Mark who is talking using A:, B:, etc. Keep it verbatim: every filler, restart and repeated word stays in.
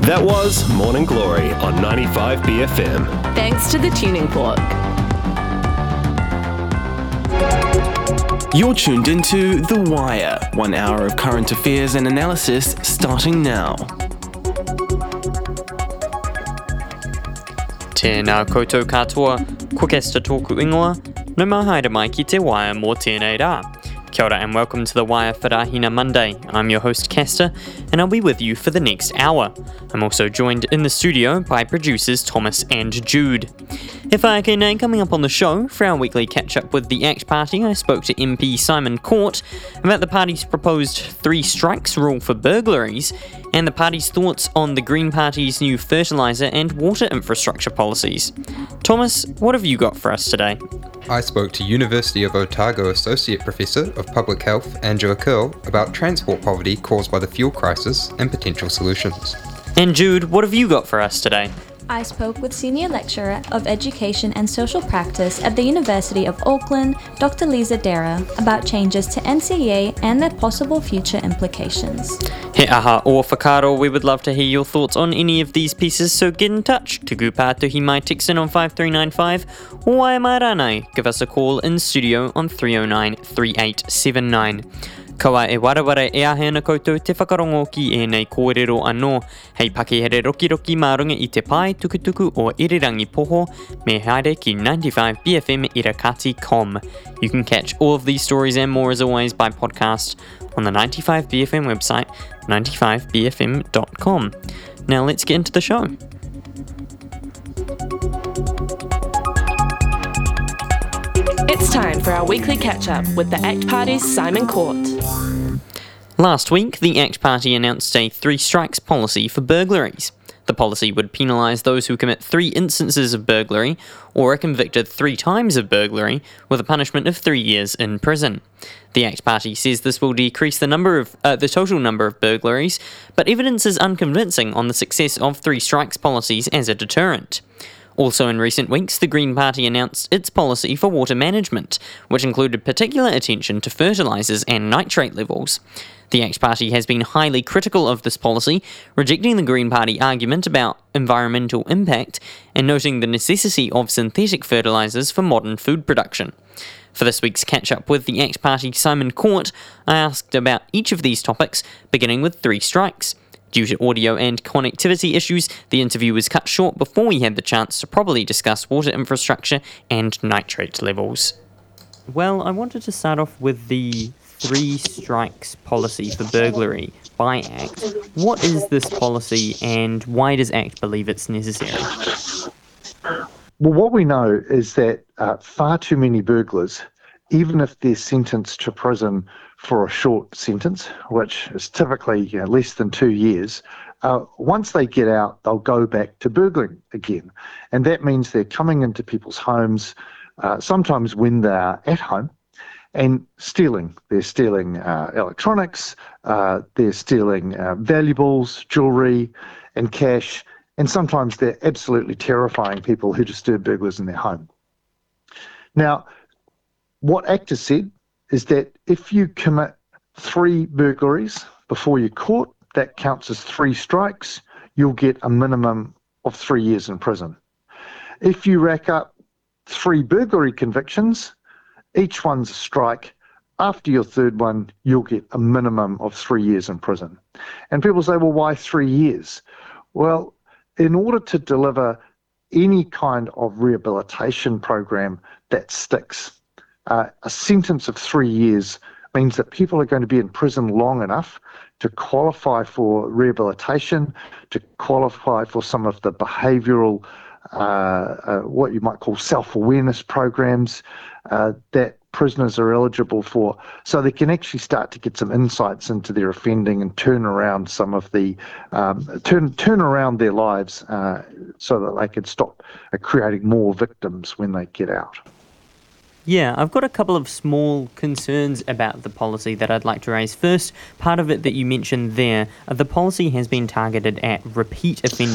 A: That was Morning Glory on ninety-five B F M.
B: Thanks to the Tuning Fork.
C: You're tuned into The Wire, one hour of current affairs and analysis starting now.
D: Tēnā koutou katoa, ko Kesta tōku ingoa, no mahaere mai ki te Wire mō tēnei rā. Kia ora and welcome to The Wire for Rahina Monday. I'm your host Kesta, and I'll be with you for the next hour. I'm also joined in the studio by producers Thomas and Jude. If I can, coming up on the show, for our weekly catch-up with the ACT Party, I spoke to M P Simon Court about the party's proposed three strikes rule for burglaries, and the party's thoughts on the Green Party's new fertiliser and water infrastructure policies. Thomas, what have you got for us today?
E: I spoke to University of Otago Associate Professor of Public Health, Angela Curl, about transport poverty caused by the fuel crisis and potential solutions.
D: And Jude, what have you got for us today?
F: I spoke with Senior Lecturer of Education and Social Practice at the University of Auckland, Doctor Lisa Dara, about changes to N C E A and their possible future implications.
D: He aha o whakaro, we would love to hear your thoughts on any of these pieces, so get in touch. Tuku pātuhi mai text in on five three nine five, or ai mai rānei, give us a call in studio on three oh nine, three eight seven nine. Kaua e warawara e ahe ana koutou te whakarongo ki e nei kōrero anō, hei pakehere roki roki mā runga i te pai tukutuku o Irirangi Poho, me haere ki ninety-five B F M Irakati dot com. You can catch all of these stories and more as always by podcast on the ninety-five B F M website, ninety-five b f m dot com. Now let's get into the show.
B: It's time for our weekly catch-up with the ACT Party's Simon Court.
D: Last week, the ACT Party announced a three strikes policy for burglaries. The policy would penalise those who commit three instances of burglary or are convicted three times of burglary with a punishment of three years in prison. The ACT Party says this will decrease the number of uh, the total number of burglaries, but evidence is unconvincing on the success of three strikes policies as a deterrent. Also in recent weeks, the Green Party announced its policy for water management, which included particular attention to fertilisers and nitrate levels. The ACT Party has been highly critical of this policy, rejecting the Green Party argument about environmental impact and noting the necessity of synthetic fertilisers for modern food production. For this week's catch-up with the ACT Party Simon Court, I asked about each of these topics, beginning with three strikes. Due to audio and connectivity issues, the interview was cut short before we had the chance to properly discuss water infrastructure and nitrate levels. Well, I wanted to start off with the three strikes policy for burglary by ACT. What is this policy and why does ACT believe it's necessary?
G: Well, what we know is that uh, far too many burglars, even if they're sentenced to prison for a short sentence, which is typically you know, less than two years, uh, once they get out, they'll go back to burgling again. And that means they're coming into people's homes, uh, sometimes when they're at home, and stealing. They're stealing uh, electronics, uh, they're stealing uh, valuables, jewellery and cash, and sometimes they're absolutely terrifying people who disturb burglars in their home. Now, what ACT has said is that if you commit three burglaries before you're caught, that counts as three strikes, you'll get a minimum of three years in prison. If you rack up three burglary convictions, each one's a strike. After your third one, you'll get a minimum of three years in prison. And people say, well, why three years? Well, in order to deliver any kind of rehabilitation program that sticks, Uh, a sentence of three years means that people are going to be in prison long enough to qualify for rehabilitation, to qualify for some of the behavioural, uh, uh, what you might call self-awareness programs uh, that prisoners are eligible for, so they can actually start to get some insights into their offending and turn around some of the, um, turn turn around their lives uh, so that they can stop uh, creating more victims when they get out.
D: Yeah, I've got a couple of small concerns about the policy that I'd like to raise. First, part of it that you mentioned there, uh, the policy has been targeted at repeat offenders